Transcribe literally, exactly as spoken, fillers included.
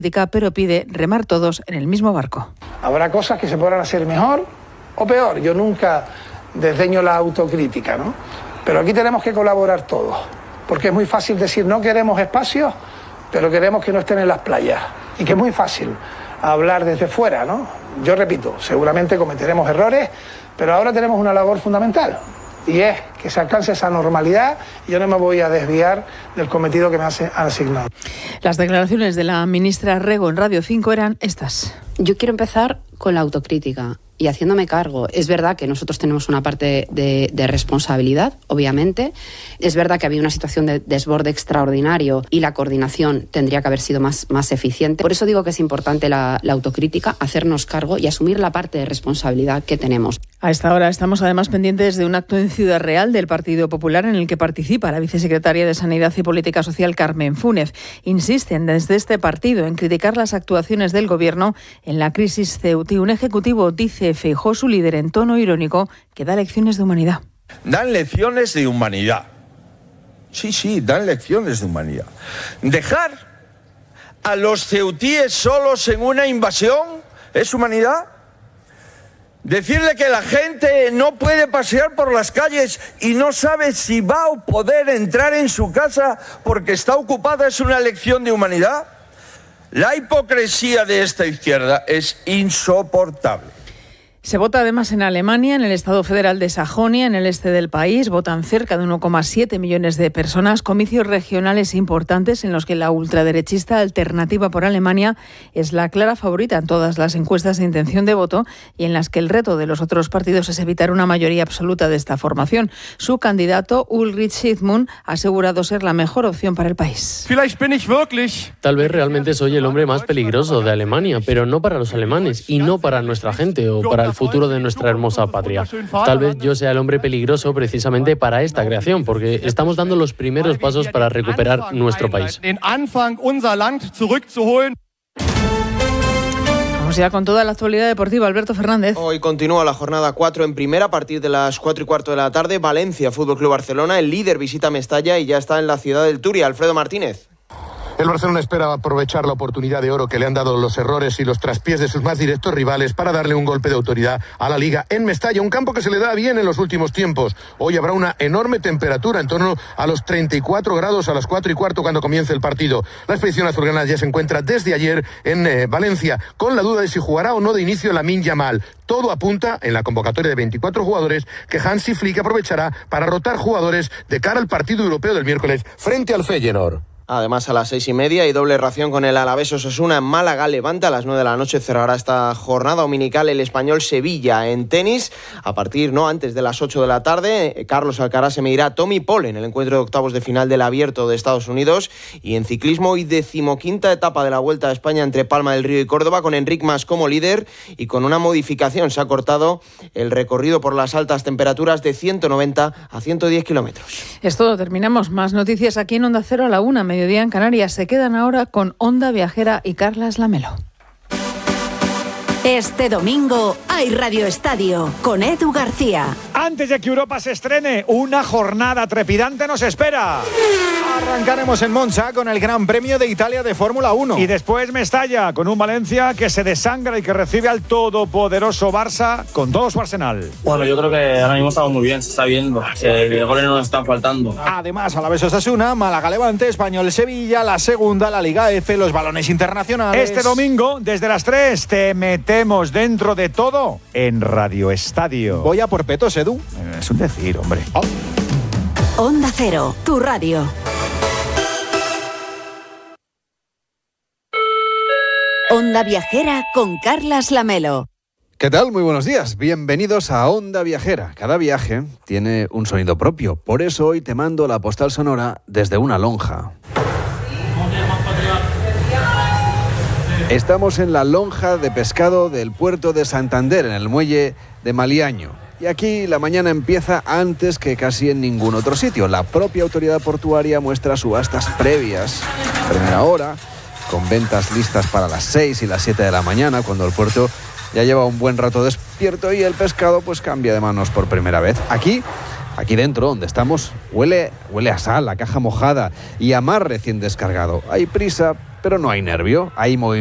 pero pide remar todos en el mismo barco. Habrá cosas que se podrán hacer mejor o peor. Yo nunca desdeño la autocrítica, ¿no? Pero aquí tenemos que colaborar todos, porque es muy fácil decir no queremos espacios, pero queremos que no estén en las playas. Y que es muy fácil hablar desde fuera, ¿no? Yo repito, seguramente cometeremos errores, pero ahora tenemos una labor fundamental. Y es que se alcance esa normalidad y yo no me voy a desviar del cometido que me han asignado. Las declaraciones de la ministra Rego en Radio cinco eran estas. Yo quiero empezar con la autocrítica y haciéndome cargo. Es verdad que nosotros tenemos una parte de, de responsabilidad, obviamente. Es verdad que había una situación de desborde extraordinario y la coordinación tendría que haber sido más, más eficiente. Por eso digo que es importante la, la autocrítica, hacernos cargo y asumir la parte de responsabilidad que tenemos. A esta hora estamos además pendientes de un acto en Ciudad Real del Partido Popular en el que participa la vicesecretaria de Sanidad y Política Social, Carmen Fúnez. Insisten desde este partido en criticar las actuaciones del Gobierno en la crisis Ceuti. Un ejecutivo dice Feijóo, su líder, en tono irónico, que da lecciones de humanidad. Dan lecciones de humanidad. Sí, sí, dan lecciones de humanidad. Dejar a los ceutíes solos en una invasión es humanidad. Decirle que la gente no puede pasear por las calles y no sabe si va a poder entrar en su casa porque está ocupada es una lección de humanidad. La hipocresía de esta izquierda es insoportable. Se vota además en Alemania, en el Estado Federal de Sajonia, en el este del país. Votan cerca de uno coma siete millones de personas. Comicios regionales importantes en los que la ultraderechista Alternativa por Alemania es la clara favorita en todas las encuestas de intención de voto y en las que el reto de los otros partidos es evitar una mayoría absoluta de esta formación. Su candidato, Ulrich Zygmunt, ha asegurado ser la mejor opción para el país. Tal vez realmente soy el hombre más peligroso de Alemania, pero no para los alemanes y no para nuestra gente o para el futuro de nuestra hermosa patria. Tal vez yo sea el hombre peligroso precisamente para esta creación, porque estamos dando los primeros pasos para recuperar nuestro país. Vamos ya con toda la actualidad deportiva. Alberto Fernández. Hoy continúa la jornada cuatro en primera a partir de las cuatro y cuarto de la tarde. Valencia, Fútbol Club Barcelona, el líder visita Mestalla y ya está en la ciudad del Turia. Alfredo Martínez. El Barcelona espera aprovechar la oportunidad de oro que le han dado los errores y los traspiés de sus más directos rivales para darle un golpe de autoridad a la Liga en Mestalla, un campo que se le da bien en los últimos tiempos. Hoy habrá una enorme temperatura, en torno a los treinta y cuatro grados a las cuatro y cuarto cuando comience el partido. La expedición azulgrana ya se encuentra desde ayer en eh, Valencia, con la duda de si jugará o no de inicio Lamine Yamal. Todo apunta en la convocatoria de veinticuatro jugadores que Hansi Flick aprovechará para rotar jugadores de cara al partido europeo del miércoles frente al Feyenoord. Además, a las seis y media y doble ración con el Alavés Osasuna en Málaga. Levante a las nueve de la noche cerrará esta jornada dominical el Español Sevilla. En tenis, a partir, no antes de las ocho de la tarde, Carlos Alcaraz se medirá a Tommy Paul en el encuentro de octavos de final del Abierto de Estados Unidos. Y en ciclismo, hoy decimoquinta etapa de la Vuelta a España entre Palma del Río y Córdoba, con Enric Mas como líder y con una modificación. Se ha cortado el recorrido por las altas temperaturas de ciento noventa a ciento diez kilómetros. Es todo, terminamos. Más noticias aquí en Onda Cero a la una, mediodía en Canarias. Se quedan ahora con Onda Viajera y Carlas Lamelo. Este domingo hay Radio Estadio con Edu García. Antes de que Europa se estrene, una jornada trepidante nos espera. Arrancaremos en Monza con el Gran Premio de Italia de Fórmula uno. Y después Mestalla con un Valencia que se desangra y que recibe al todopoderoso Barça con todo su arsenal. Bueno, yo creo que ahora mismo estamos muy bien, se está viendo. Que goles no nos están faltando. Además, Alavés Osasuna, Málaga Levante, Español Sevilla, la segunda, la Liga F, los balones internacionales. Este domingo, desde las tres, te metemos dentro de todo en Radio Estadio. Voy a por petos, Edu. Es un decir, hombre. Oh. Onda Cero, tu radio. Onda Viajera con Carlas Lamelo. ¿Qué tal? Muy buenos días. Bienvenidos a Onda Viajera. Cada viaje tiene un sonido propio. Por eso hoy te mando la postal sonora desde una lonja. Estamos en la lonja de pescado del puerto de Santander, en el muelle de Maliaño. Y aquí la mañana empieza antes que casi en ningún otro sitio. La propia autoridad portuaria muestra subastas previas, primera hora, con ventas listas para las seis y las siete de la mañana, cuando el puerto ya lleva un buen rato despierto y el pescado pues cambia de manos por primera vez. Aquí Aquí dentro, donde estamos, huele, huele a sal, a caja mojada y a mar recién descargado. Hay prisa, pero no hay nervio. Hay movimiento.